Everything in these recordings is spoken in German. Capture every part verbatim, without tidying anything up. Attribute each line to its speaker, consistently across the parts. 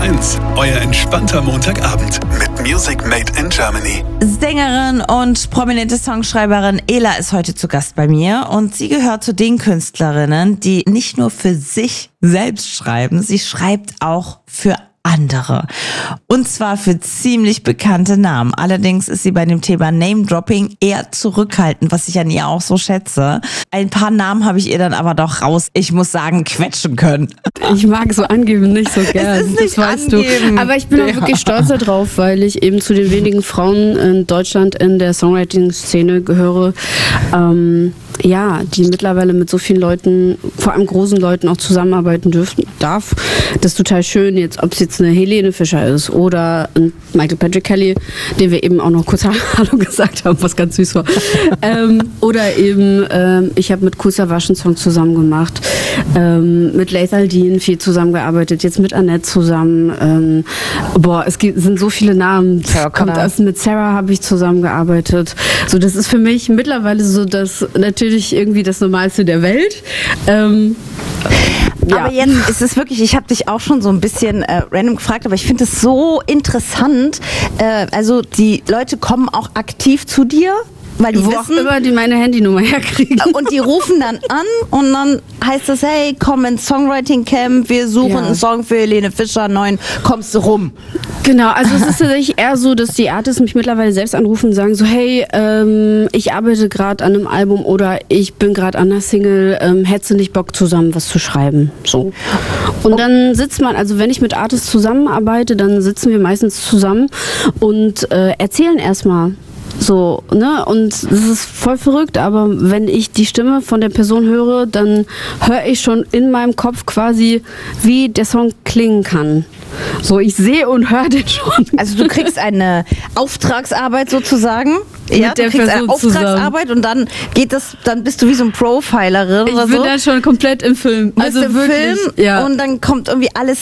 Speaker 1: eins, euer entspannter Montagabend mit Music Made in Germany.
Speaker 2: Sängerin und prominente Songschreiberin Ela ist heute zu Gast bei mir und sie gehört zu den Künstlerinnen, die nicht nur für sich selbst schreiben, sie schreibt auch für andere. Und zwar für ziemlich bekannte Namen. Allerdings ist sie bei dem Thema Name-Dropping eher zurückhaltend, was ich an ihr auch so schätze. Ein paar Namen habe ich ihr dann aber doch raus, ich muss sagen, quetschen können.
Speaker 3: Ich mag so angeben nicht so gern,
Speaker 2: Es ist nicht
Speaker 3: das weißt
Speaker 2: angeben.
Speaker 3: du. Aber ich bin auch
Speaker 2: Ja.
Speaker 3: wirklich stolz darauf, weil ich eben zu den wenigen Frauen in Deutschland in der Songwriting-Szene gehöre, ähm, ja, die mittlerweile mit so vielen Leuten, vor allem großen Leuten auch zusammenarbeiten dürfen, darf. Das ist total schön, jetzt, ob es jetzt eine Helene Fischer ist oder ein Michael Patrick Kelly, den wir eben auch noch kurz Hallo gesagt haben, was ganz süß war. ähm, oder eben, ähm, ich habe mit Kool Savas einen Song zusammen gemacht, ähm, mit Laith Al-Deen viel zusammengearbeitet, jetzt mit Annette zusammen. Ähm, boah, es gibt, sind so viele Namen. Kommt aus, mit Sarah habe ich zusammengearbeitet. So, das ist für mich mittlerweile so das natürlich irgendwie das Normalste der Welt. Ähm, Ja.
Speaker 2: Aber jetzt ist es wirklich, ich habe dich auch schon so ein bisschen äh, random gefragt, aber ich finde es so interessant. Äh, also die Leute kommen auch aktiv zu dir, weil die
Speaker 3: Wo auch
Speaker 2: wissen,
Speaker 3: immer die meine Handynummer herkriegen.
Speaker 2: und die rufen dann an und dann heißt es, hey, komm ins Songwriting Camp, wir suchen
Speaker 3: Ja.
Speaker 2: einen Song für Helene Fischer, neun, kommst du rum?
Speaker 3: Genau, also es ist tatsächlich eher so, dass die Artists mich mittlerweile selbst anrufen und sagen so, hey, ähm, ich arbeite gerade an einem Album oder ich bin gerade an einer Single, ähm, hättest du nicht Bock zusammen was zu schreiben? So. Und dann sitzt man, also wenn ich mit Artists zusammenarbeite, dann sitzen wir meistens zusammen und äh, erzählen erstmal. So, ne? Und das ist voll verrückt, aber wenn ich die Stimme von der Person höre, dann höre ich schon in meinem Kopf quasi, wie der Song klingen kann. So, ich sehe und höre den schon.
Speaker 2: Also du kriegst eine Auftragsarbeit sozusagen. Ja,
Speaker 3: Mit der
Speaker 2: du kriegst eine
Speaker 3: Person zusammen.
Speaker 2: Auftragsarbeit und dann geht das, dann bist du wie so ein Profilerin
Speaker 3: Ich
Speaker 2: oder
Speaker 3: bin
Speaker 2: so.
Speaker 3: dann schon komplett im Film.
Speaker 2: Bist
Speaker 3: Also
Speaker 2: im
Speaker 3: wirklich,
Speaker 2: Film
Speaker 3: ja.
Speaker 2: und dann kommt irgendwie alles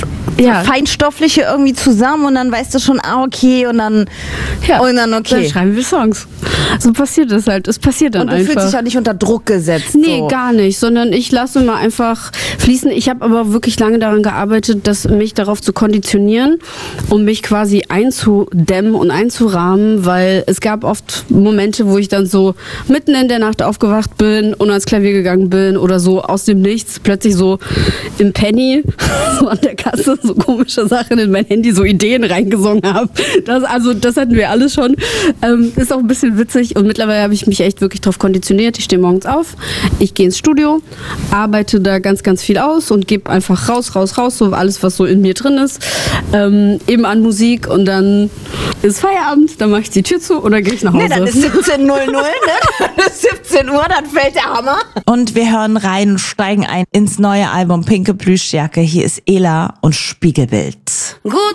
Speaker 3: Ja.
Speaker 2: Feinstoffliche irgendwie zusammen und dann weißt du schon, ah, okay, und dann,
Speaker 3: Ja.
Speaker 2: und dann
Speaker 3: Dann
Speaker 2: okay.
Speaker 3: schreiben wir Songs. So passiert das halt. Es passiert dann
Speaker 2: Und du
Speaker 3: einfach.
Speaker 2: fühlst dich auch nicht unter Druck gesetzt.
Speaker 3: Nee,
Speaker 2: so.
Speaker 3: gar nicht, sondern ich lasse mal einfach fließen. Ich habe aber wirklich lange daran gearbeitet, dass mich darauf zu konditionieren, um mich quasi einzudämmen und einzurahmen, weil es gab oft Momente, wo ich dann so mitten in der Nacht aufgewacht bin und ans Klavier gegangen bin oder so aus dem Nichts plötzlich so im Penny, so an der Kasse, so komische Sachen in mein Handy, so Ideen reingesungen habe. Das, also das hatten wir alles schon. Ähm, ist auch ein bisschen witzig und mittlerweile habe ich mich echt wirklich darauf konditioniert. Ich stehe morgens auf, ich gehe ins Studio, arbeite da ganz, ganz viel aus und gebe einfach raus, raus, raus, so alles, was so in mir drin ist, ähm, eben an Musik und dann ist Feierabend, dann mache ich die Tür zu oder gehe ich nach Hause.
Speaker 2: Nee, dann ist siebzehn Uhr null null, ne? Dann ist siebzehn Uhr, dann fällt der Hammer. Und wir hören rein und steigen ein ins neue Album Pinke Plüschjacke. Hier ist Ela und Spiegelbild.
Speaker 4: Gut